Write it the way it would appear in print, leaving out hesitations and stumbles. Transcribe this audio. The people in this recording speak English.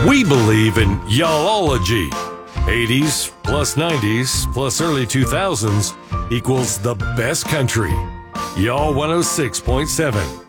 We believe in y'allology. 80s plus 90s plus early 2000s equals the best country. Y'all 106.7.